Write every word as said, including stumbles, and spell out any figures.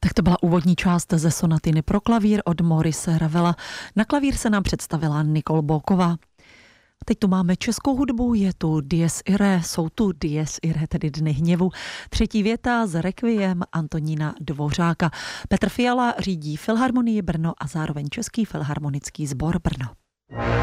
Tak to byla úvodní část ze sonatiny pro klavír od Maurice Ravela. Na klavír se nám představila Nicole Bocková. Teď tu máme českou hudbu, je tu Dies Irae, jsou tu Dies Irae, tedy Dny hněvu. Třetí věta z Requiem Antonína Dvořáka. Petr Fiala řídí Filharmonii Brno a zároveň Český filharmonický sbor Brno.